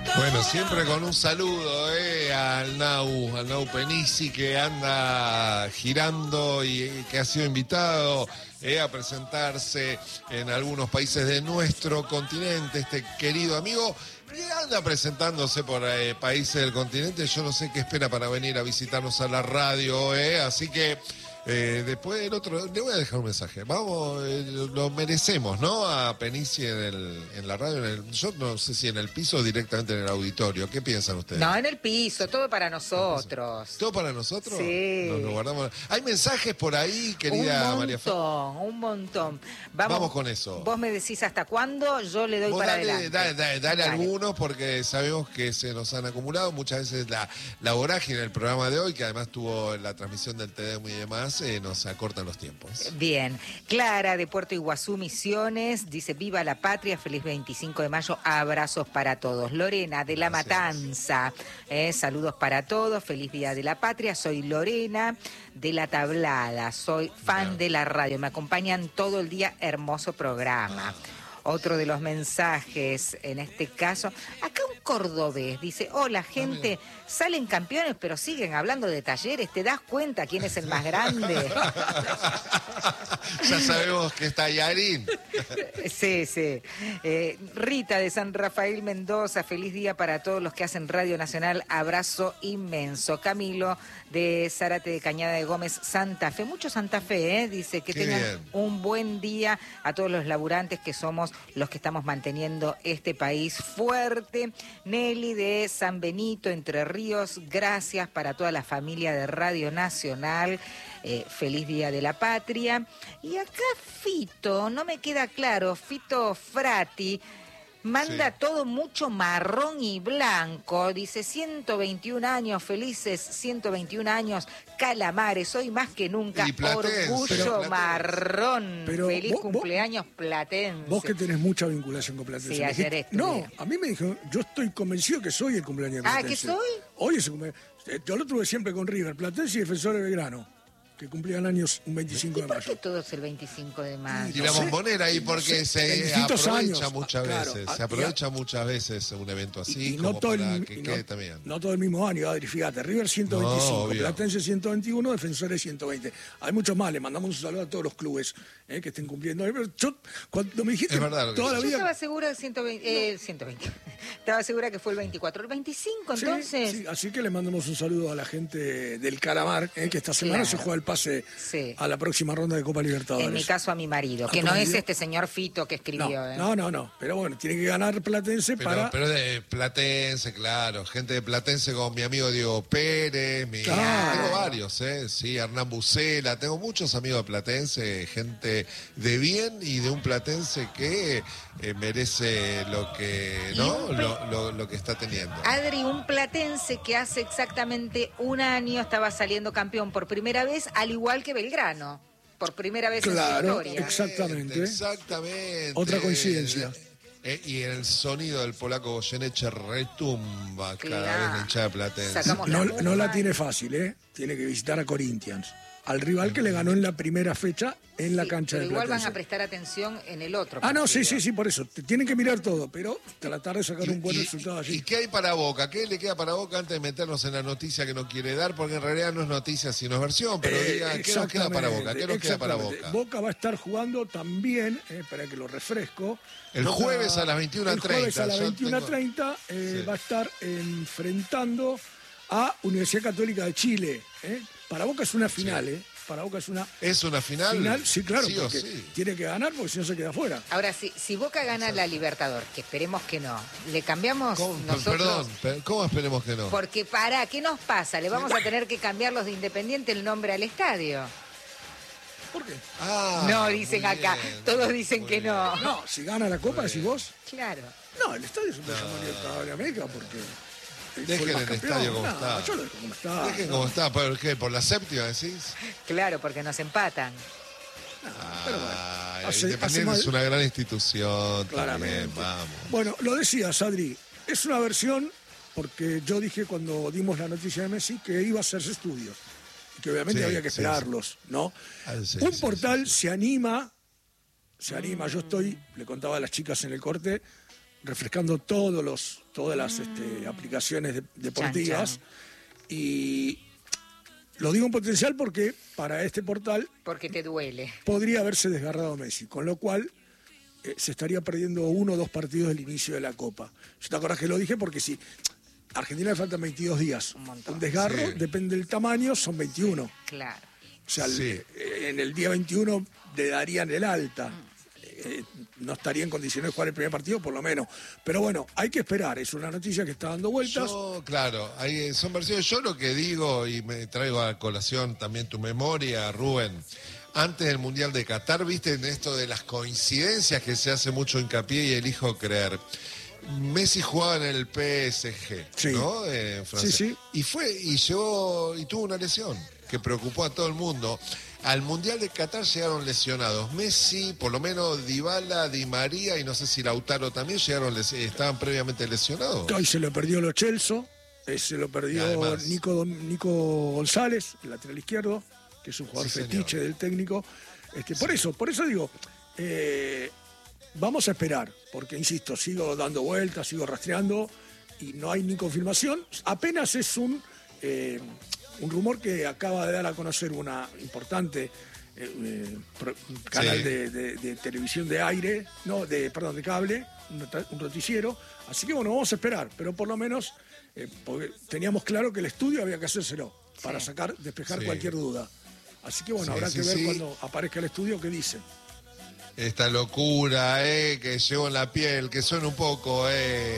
Bueno, siempre con un saludo al Nau Penisi, que anda girando y que ha sido invitado a presentarse en algunos países de nuestro continente, este querido amigo. Y anda presentándose por países del continente. Yo no sé qué espera para venir a visitarnos a la radio, así que después del otro, le voy a dejar un mensaje. Vamos, lo merecemos, ¿no? A Penisi en la radio, yo no sé si en el piso o directamente en el auditorio. ¿Qué piensan ustedes? No, en el piso, todo para nosotros. ¿Todo para nosotros? Sí. Nos guardamos. Hay mensajes por ahí, querida María Fe. Un montón. Vamos con eso. Vos me decís hasta cuándo, yo le doy para adelante. Dale algunos, porque sabemos que se nos han acumulado muchas veces la vorágine del programa de hoy, que además tuvo la transmisión del TDM y demás, nos acortan los tiempos. Bien. Clara, de Puerto Iguazú, Misiones, dice: viva la patria, feliz 25 de mayo, abrazos para todos. Lorena, de La Matanza, saludos para todos, feliz día de la patria. Soy Lorena, de La Tablada, soy fan de la radio, me acompañan todo el día, hermoso programa. Otro de los mensajes, en este caso, acá un cordobés dice: hola gente, salen campeones pero siguen hablando de Talleres, ¿te das cuenta quién es el más grande? Ya sabemos que está Yarín. Sí. Rita, de San Rafael, Mendoza, feliz día para todos los que hacen Radio Nacional, abrazo inmenso. Camilo, de Zárate de Cañada de Gómez, Santa Fe, mucho Santa Fe, dice que tengan un buen día a todos los laburantes que somos los que estamos manteniendo este país fuerte. Nelly, de San Benito, Entre Ríos, gracias para toda la familia de Radio Nacional. Feliz Día de la Patria. Y acá Fito, no me queda claro, Fito Frati, manda todo mucho marrón y blanco. Dice: 121 años, felices 121 años, Calamares, hoy más que nunca, orgullo marrón. Feliz cumpleaños Platense. Vos que tenés mucha vinculación con Platense. Sí, ayer estuve. No, a mí me dijo, yo estoy convencido que soy el cumpleaños de Platense. ¿Que soy? Hoy es el cumpleaños. Yo lo tuve siempre con River, Platense y Defensor de Belgrano, que cumplían años un 25 de mayo. ¿Por qué todos el 25 de mayo? Y la bombonera ahí, porque se aprovecha muchas veces. Claro, se aprovecha muchas veces un evento así, no todo también. No todo el mismo año, Adri, fíjate. River 125, Platense 121, Defensores 120. Hay muchos más, le mandamos un saludo a todos los clubes que estén cumpliendo. Yo, cuando me dijiste, es verdad, toda la vida... Yo estaba segura del 120, 120. Estaba segura que fue el 24. ¿El 25 entonces? Sí, así que le mandamos un saludo a la gente del Calamar, que esta semana se juega el pase a la próxima ronda de Copa Libertadores. En mi caso a mi marido, que no es este señor Fito que escribió. No. Pero bueno, tiene que ganar Platense Pero de Platense, claro. Gente de Platense como mi amigo Diego Pérez. Tengo varios, sí, Hernán Bucela. Tengo muchos amigos de Platense, gente de bien y de un Platense que merece lo que, lo que está teniendo. Adri, un platense que hace exactamente un año estaba saliendo campeón por primera vez, al igual que Belgrano, por primera vez en su historia. Exactamente. Otra coincidencia. Y el sonido del polaco Goyeneche retumba cada vez la hinchada platense. No la tiene fácil, tiene que visitar a Corinthians, al rival que le ganó en la primera fecha en la cancha de Platense. Igual van a prestar atención en el otro. Sí, por eso. Tienen que mirar todo, pero tratar de sacar un buen resultado allí. ¿Y qué hay para Boca? ¿Qué le queda para Boca antes de meternos en la noticia que no quiere dar? Porque en realidad no es noticia, sino es versión, pero diga, ¿qué nos queda para Boca? ¿Qué nos queda para Boca? Boca va a estar jugando también, para que lo refresco. El jueves a las 21:30. El jueves a las 21:30 va a estar enfrentando a Universidad Católica de Chile. Para Boca es una final, Para Boca ¿Es una final? Sí, claro, porque tiene que ganar porque si no se queda fuera. Ahora, si Boca gana la Libertadores, que esperemos que no, ¿le cambiamos nosotros? Perdón, ¿cómo esperemos que no? Porque ¿qué nos pasa? Le vamos a tener que cambiar los de Independiente el nombre al estadio. ¿Por qué? No, dicen acá. Todos dicen que no. No, si gana la Copa, decís vos. Claro. No, el estadio se puede llamar Libertadores de América porque... Dejen el estadio como está. Yo lo dejo como está. Dejen como está. ¿Por qué? ¿Por la séptima decís? Claro, porque nos empatan. Pero bueno, Independiente es una gran institución. Claramente. También, vamos. Bueno, lo decías, Adri. Es una versión, porque yo dije cuando dimos la noticia de Messi que iba a hacerse estudios. Y que obviamente había que esperarlos, ¿no? Un portal se anima. Yo le contaba a las chicas en el corte, refrescando todas las aplicaciones deportivas. Chan, chan. Y lo digo en potencial porque para este portal Porque te duele. podría haberse desgarrado Messi, con lo cual se estaría perdiendo 1 o 2 partidos del inicio de la Copa. Yo te acordás que lo dije porque si a Argentina le faltan 22 días, Un montón. un desgarro, Sí. depende del tamaño, son 21. Claro. O sea, Sí. en el día 21 le darían el alta. No estaría en condiciones de jugar el primer partido, por lo menos. Pero bueno, hay que esperar. Es una noticia que está dando vueltas. Yo, claro, ahí son versiones. Yo lo que digo, y me traigo a colación también tu memoria, Rubén, antes del Mundial de Qatar, viste en esto de las coincidencias que se hace mucho hincapié y elijo creer. Messi jugaba en el PSG, Sí. ¿no? En Francia. Sí, sí. Y tuvo una lesión que preocupó a todo el mundo. Al Mundial de Qatar llegaron lesionados. Messi, por lo menos Dybala, Di María y no sé si Lautaro también estaban previamente lesionados. Hoy se lo perdió Lo Celso, se lo Y perdió además- Nico González, el lateral izquierdo, que es un jugador Sí, fetiche señor. del técnico. Por eso digo, vamos a esperar, porque insisto, sigo dando vueltas, sigo rastreando y no hay ni confirmación. Apenas es un rumor que acaba de dar a conocer una importante canal Sí. de televisión de aire, de cable, un noticiero. Así que bueno, vamos a esperar, pero por lo menos porque teníamos claro que el estudio había que hacérselo para despejar Sí. cualquier duda. Así que bueno, Sí, habrá sí, que ver sí. cuando aparezca el estudio qué dice. Esta locura, que llevo en la piel, que suena un poco,